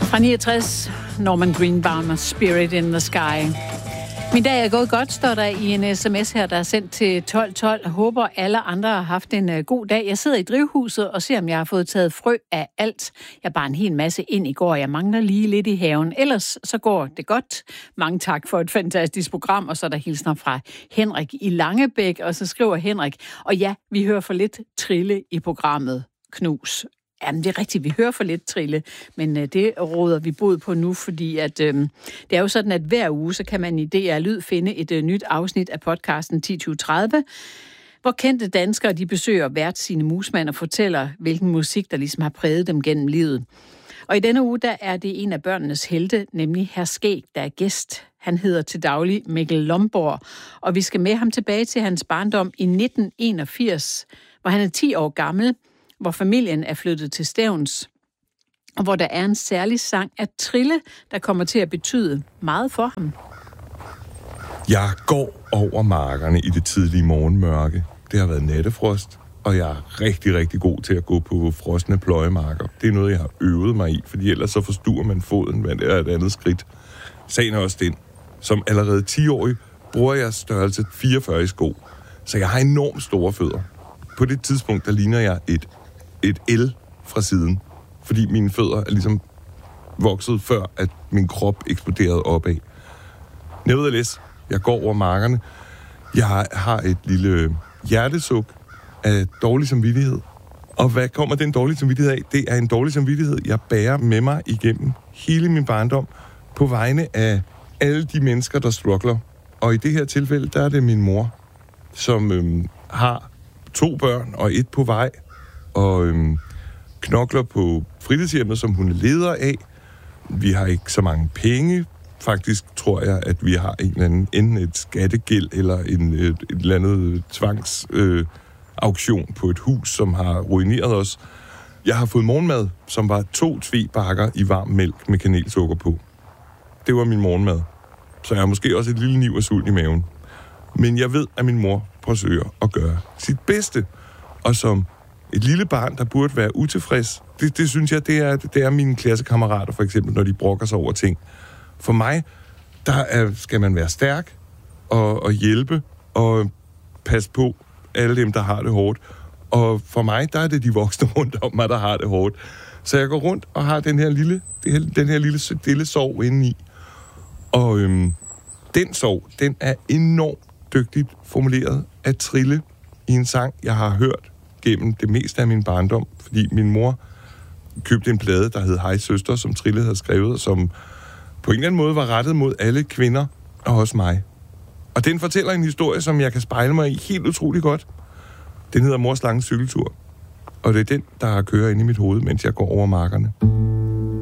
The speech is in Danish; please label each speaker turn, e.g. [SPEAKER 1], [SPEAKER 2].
[SPEAKER 1] Fra 69, Norman Greenbaum og Spirit in the Sky. Min dag er gået godt, står der i en sms her, der er sendt til 1212. Jeg håber, alle andre har haft en god dag. Jeg sidder i drivhuset og ser, om jeg har fået taget frø af alt. Jeg bar en hel masse ind i går, jeg mangler lige lidt i haven. Ellers så går det godt. Mange tak for et fantastisk program, og så er der hilsner fra Henrik i Langebæk, og så skriver Henrik, og ja, vi hører for lidt trille i programmet. Knus. Jamen, det er rigtigt, vi hører for lidt trille, men det råder vi bod på nu, fordi at, det er jo sådan, at hver uge, så kan man i DR Lyd finde et nyt afsnit af podcasten 10-20-30, hvor kendte danskere, de besøger Vært Signe Muusmann og fortæller, hvilken musik, der ligesom har præget dem gennem livet. Og i denne uge, der er det en af børnenes helte, nemlig Hr. Skæg, der er gæst. Han hedder til daglig Mikkel Lomborg, og vi skal med ham tilbage til hans barndom i 1981, hvor han er 10 år gammel, hvor familien er flyttet til Stevns, og hvor der er en særlig sang af Trille, der kommer til at betyde meget for ham.
[SPEAKER 2] Jeg går over markerne i det tidlige morgenmørke. Det har været nattefrost, og jeg er rigtig, rigtig god til at gå på frosne pløjemarker. Det er noget, jeg har øvet mig i, fordi ellers så forstuer man foden, men det er et andet skridt. Sagen er også den, som allerede 10-årig bruger jeg størrelse 44 i sko, så jeg har enormt store fødder. På det tidspunkt, der ligner jeg et L fra siden, fordi mine fødder er ligesom vokset før, at min krop eksploderede opad. Nevertheless, jeg går over markerne. Jeg har et lille hjertesuk af dårlig samvittighed. Og hvad kommer den dårlige samvittighed af? Det er en dårlig samvittighed, jeg bærer med mig igennem hele min barndom på vegne af alle de mennesker, der struggler. Og i det her tilfælde, der er det min mor, som har 2 børn og 1 på vej, og knokler på fritidshjemmet, som hun er leder af. Vi har ikke så mange penge. Faktisk tror jeg, at vi har en eller anden, enten et skattegæld eller et eller andet tvangsauktion på et hus, som har ruineret os. Jeg har fået morgenmad, som var 2 tvebakker i varm mælk med kanelsukker på. Det var min morgenmad. Så jeg har måske også et lille niv af sult i maven. Men jeg ved, at min mor forsøger at gøre sit bedste. Og som et lille barn, der burde være utilfreds, det synes jeg, det er mine klassekammerater, for eksempel, når de brokker sig over ting. For mig, skal man være stærk og hjælpe og passe på alle dem, der har det hårdt. Og for mig, der er det de voksne rundt om mig, der har det hårdt. Så jeg går rundt og har den her lille stille sorg indeni. Og den sorg, den er enormt dygtigt formuleret af Trille i en sang, jeg har hørt gennem det meste af min barndom, fordi min mor købte en plade, der hed Hej Søster, som Trille havde skrevet, som på en eller anden måde var rettet mod alle kvinder, og også mig. Og den fortæller en historie, som jeg kan spejle mig i helt utroligt godt. Den hedder Mors lange cykeltur, og det er den, der kører ind i mit hoved, mens jeg går over markerne.